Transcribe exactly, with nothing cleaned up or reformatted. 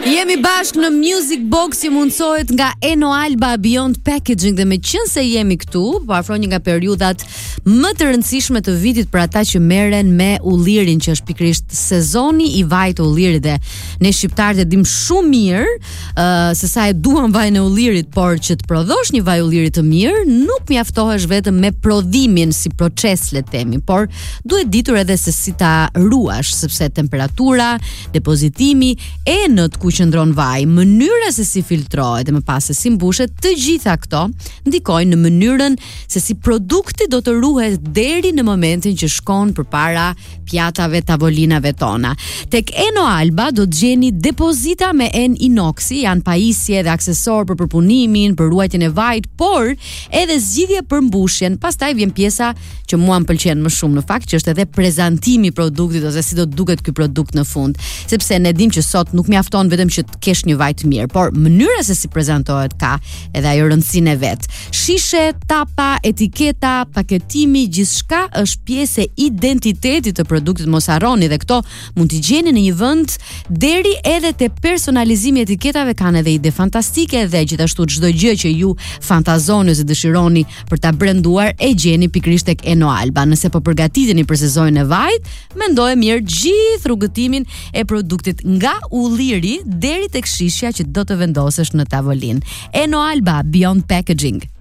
Jemi bashkë në Music Box që mundsohet nga Eno Alba Beyond Packaging dhe me qenë se jemi këtu, po afro një nga periudhat më të rëndësishme të vitit për ata që merren me ullirin, që është pikërisht sezoni i vajit të ullirit dhe ne shqiptarët e dim shumë mirë uh, se sa e duam vajin e ullirit, por që të prodhosh një vaj ulliri të mirë, nuk mjaftohesh vetëm me prodhimin si proces, le të themi, por duhet ditur edhe se si ta ruash, sepse temperatura, depozitimi e në të ku qëndron vaj, mënyra se si filtrohet dhe më pas se si mbushet, të gjitha këto ndikojnë në mënyrën se si produkti do të ruhet deri në momentin që shkon përpara pjatave, tavolinave tona. Tek Eno Alba do të gjeni depozita me en inoksi, janë pajisje dhe aksesor për përpunimin, për ruajtjen e vajit, por edhe zgjidhje për mbushjen. Pastaj vjen pjesa që mua më pëlqen më shumë në fakt, që është edhe prezantimi i produktit ose si do të duket ky produkt në fund, sepse ne dim që sot nuk mjafton vetëm që të kesh një vaj të mirë, por mënyra se si prezantohet ka edhe ajo rëndësinë e vet. Shishe, tapa, etiketa, paketimi, gjithçka është pjesë e identitetit të produktit, mos harroni, dhe këto mund t'i gjeni në një vend deri edhe te personalizimi i etiketave, kanë edhe ide fantastike dhe gjithashtu çdo gjë që ju fantazoni ose dëshironi për ta brenduar e gjeni pikërisht tek Eno Alba. Nëse po përgatiteni për sezonin e vajit, mendoje mirë gjithë rrugëtimin e produktit nga ulliri deri tek shishja që do të vendosesh në tavolinë. Eno Alba Beyond Packaging.